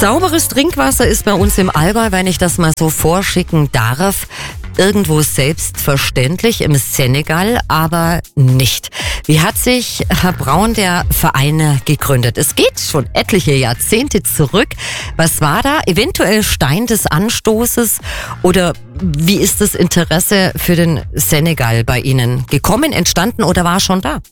Sauberes Trinkwasser ist bei uns im Allgäu, wenn ich das mal so vorschicken darf, irgendwo selbstverständlich, im Senegal aber nicht. Wie hat sich, Herr Braun, der Verein gegründet? Es geht schon etliche Jahrzehnte zurück. Was war da eventuell Stein des Anstoßes oder wie ist das Interesse für den Senegal bei Ihnen gekommen, entstanden oder war schon da?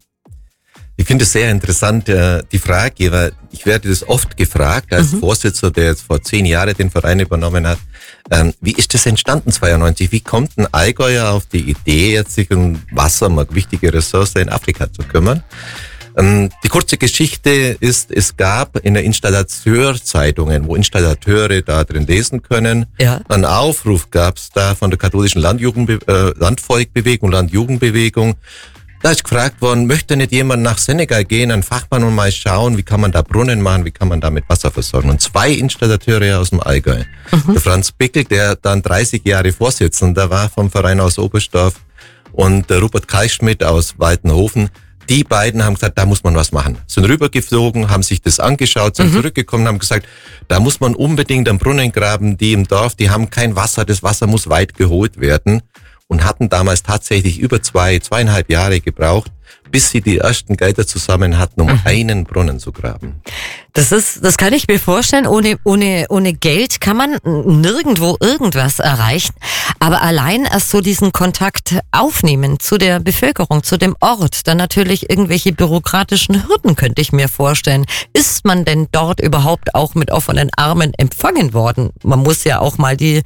Ich finde es sehr interessant, die Frage, weil ich werde das oft gefragt als Vorsitzender, der jetzt vor 10 Jahren den Verein übernommen hat. Wie ist das entstanden 92? Wie kommt ein Allgäuer auf die Idee, jetzt sich um Wasser, eine wichtige Ressource in Afrika zu kümmern? Die kurze Geschichte ist, es gab in der Installateurzeitungen, wo Installateure da drin lesen können, einen Aufruf gab es da von der katholischen Landvolkbewegung, Landjugendbewegung. Da ist gefragt worden, möchte nicht jemand nach Senegal gehen, ein Fachmann, und mal schauen, wie kann man da Brunnen machen, wie kann man da mit Wasser versorgen. Und 2 Installateure aus dem Allgäu. Der Franz Bickel, der dann 30 Jahre Vorsitzender war vom Verein aus Oberstdorf, und der Rupert Kalschmidt aus Waltenhofen. Die beiden haben gesagt, da muss man was machen. Sind rübergeflogen, haben sich das angeschaut, sind zurückgekommen, haben gesagt, da muss man unbedingt einen Brunnen graben. Die im Dorf, die haben kein Wasser, das Wasser muss weit geholt werden. Und hatten damals tatsächlich über 2,5 Jahre gebraucht, bis sie die ersten Gelder zusammen hatten, um einen Brunnen zu graben. Das kann ich mir vorstellen. Ohne Geld kann man nirgendwo irgendwas erreichen. Aber allein erst so diesen Kontakt aufnehmen zu der Bevölkerung, zu dem Ort, dann natürlich irgendwelche bürokratischen Hürden, könnte ich mir vorstellen. Ist man denn dort überhaupt auch mit offenen Armen empfangen worden? Man muss ja auch mal die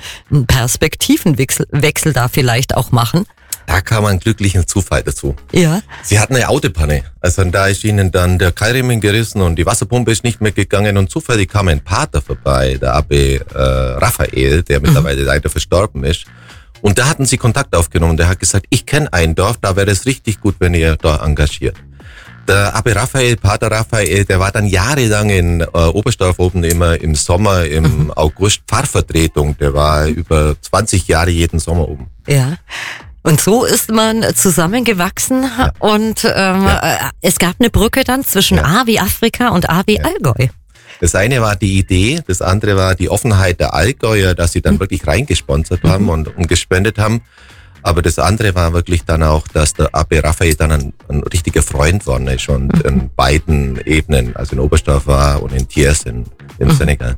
Perspektivenwechsel da vielleicht auch machen. Da kam ein glücklicher Zufall dazu. Ja. Sie hatten eine Autopanne. Also da ist ihnen dann der Keilriemen gerissen und die Wasserpumpe ist nicht mehr gegangen, und zufällig kam ein Pater vorbei, der Abbé Raphael, der mittlerweile leider verstorben ist. Und da hatten sie Kontakt aufgenommen. Der hat gesagt, ich kenne ein Dorf, da wäre es richtig gut, wenn ihr da engagiert. Der Abbé Raphael, Pater Raphael, der war dann jahrelang in Oberstdorf oben immer im Sommer, im August Pfarrvertretung. Der war über 20 Jahre jeden Sommer oben. Ja. Und so ist man zusammengewachsen und es gab eine Brücke dann zwischen A wie Afrika und A wie Allgäu. Das eine war die Idee, das andere war die Offenheit der Allgäuer, dass sie dann wirklich reingesponsert haben und gespendet haben. Aber das andere war wirklich dann auch, dass der Abbé Raphael dann ein richtiger Freund worden ist und in beiden Ebenen, also in Oberstdorf war und in Thiers im Senegal.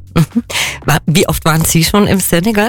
Wie oft waren Sie schon im Senegal?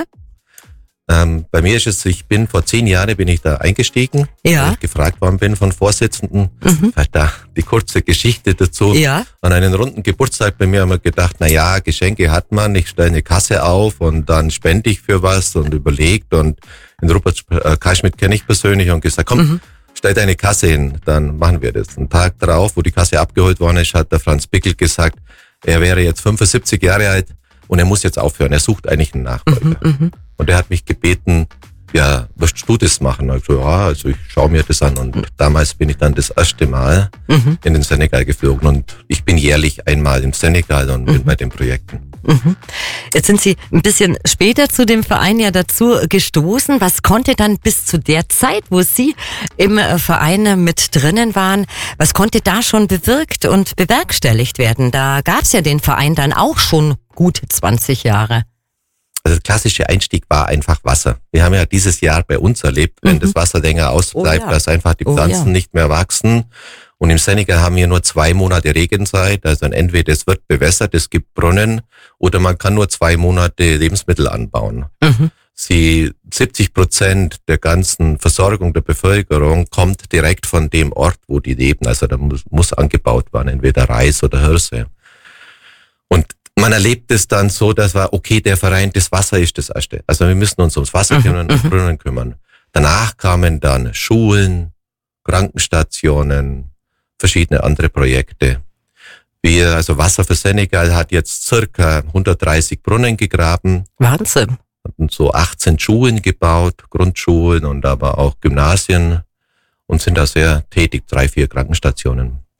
Bei mir ist es, vor 10 Jahren bin ich da eingestiegen, weil ich gefragt worden bin von Vorsitzenden. Vielleicht da die kurze Geschichte dazu. An einem runden Geburtstag bei mir haben wir gedacht, na ja, Geschenke hat man, ich stelle eine Kasse auf und dann spende ich für was und überlegt, und den Rupert Kalschmidt kenne ich persönlich und gesagt, komm, stell deine Kasse hin, dann machen wir das. Einen Tag darauf, wo die Kasse abgeholt worden ist, hat der Franz Bickel gesagt, er wäre jetzt 75 Jahre alt und er muss jetzt aufhören, er sucht eigentlich einen Nachfolger. Und er hat mich gebeten, ja, wirst du das machen? Also, ja, also ich schaue mir das an. Und damals bin ich dann das erste Mal in den Senegal geflogen. Und ich bin jährlich einmal im Senegal und bin bei den Projekten. Jetzt sind Sie ein bisschen später zu dem Verein ja dazu gestoßen. Was konnte dann bis zu der Zeit, wo Sie im Verein mit drinnen waren, was konnte da schon bewirkt und bewerkstelligt werden? Da gab es ja den Verein dann auch schon gute 20 Jahre. Also der klassische Einstieg war einfach Wasser. Wir haben ja dieses Jahr bei uns erlebt, wenn das Wasser länger ausbleibt, dass einfach die Pflanzen nicht mehr wachsen. Und im Senegal haben wir nur 2 Monate Regenzeit. Also entweder es wird bewässert, es gibt Brunnen, oder man kann nur 2 Monate Lebensmittel anbauen. 70% der ganzen Versorgung der Bevölkerung kommt direkt von dem Ort, wo die leben. Also da muss angebaut werden, entweder Reis oder Hirse. Und man erlebt es dann so, dass der Verein, das Wasser ist das Erste. Also wir müssen uns ums Wasser kümmern und Brunnen kümmern. Danach kamen dann Schulen, Krankenstationen, verschiedene andere Projekte. Also Wasser für Senegal hat jetzt circa 130 Brunnen gegraben. Wahnsinn. Hatten so 18 Schulen gebaut, Grundschulen und aber auch Gymnasien, und sind da sehr tätig, 3, 4 Krankenstationen.